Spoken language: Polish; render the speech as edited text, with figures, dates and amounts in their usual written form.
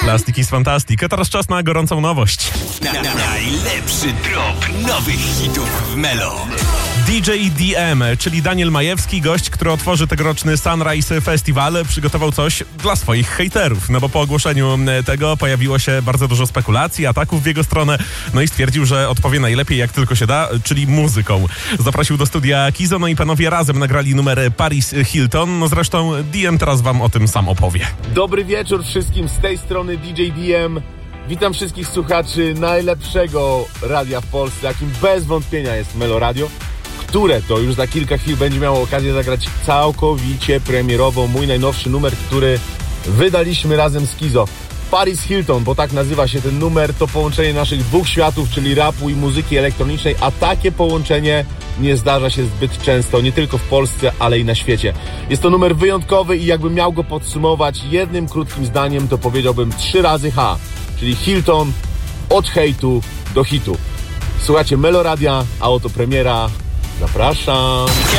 Plastik is Fantastic. A teraz czas na gorącą nowość. Najlepszy drop nowych hitów w Melo. DJ DM, czyli Daniel Majewski, gość, który otworzy tegoroczny Sunrise Festival, przygotował coś dla swoich hejterów. No bo po ogłoszeniu tego pojawiło się bardzo dużo spekulacji, ataków w jego stronę, no i stwierdził, że odpowie najlepiej jak tylko się da, czyli muzyką. Zaprosił do studia Kizo, no i panowie razem nagrali numer Paris Hilton. No zresztą DM teraz wam o tym sam opowie. Dobry wieczór wszystkim, z tej strony DJ DM. Witam wszystkich słuchaczy najlepszego radia w Polsce, jakim bez wątpienia jest Melo Radio, które to już za kilka chwil będzie miało okazję zagrać całkowicie premierowo mój najnowszy numer, który wydaliśmy razem z Kizo. Paris Hilton, bo tak nazywa się ten numer, to połączenie naszych dwóch światów, czyli rapu i muzyki elektronicznej, a takie połączenie nie zdarza się zbyt często, nie tylko w Polsce, ale i na świecie. Jest to numer wyjątkowy i jakbym miał go podsumować jednym krótkim zdaniem, to powiedziałbym 3 razy H, czyli Hilton od hejtu do hitu. Słuchajcie Melo Radia, a oto premiera. Zapraszam.